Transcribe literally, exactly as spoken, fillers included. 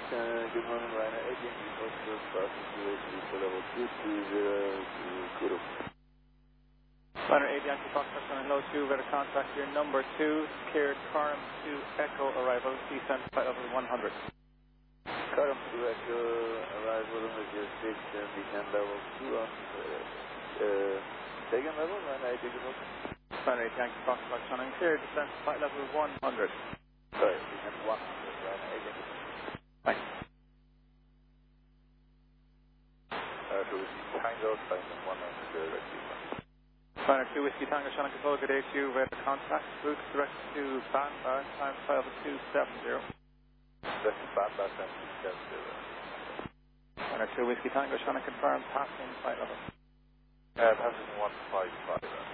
Uh, good morning, Ryanair eight Yankee Foxtrot, passing to H D for level two two zero to Kuru. Ryanair eight Yankee Foxtrot, running low two, weather contact your number two, cleared Carm to Echo arrival, descent flight level one hundred. Carm to Echo arrival, Meteor six, and descent level two on uh, Dagan level, Ryanair eight Yankee Foxtrot. Ryanair eight Yankee Foxtrot, running cleared, descent flight level one hundred. Sorry, descent one hundred, Ryanair eight Yankee Foxtrot. Thanks. Uh, so Whiskey Tango, time one hundred, direct descent. Ryanair two Whiskey Tango, Shannon Control, good day to you, weather contact, route direct to Bandar, time flight level two seven zero. That's Bandar, time two seven zero. Ryanair two Whiskey Tango, Shannon confirmed, passing flight level. Uh, passing one five five.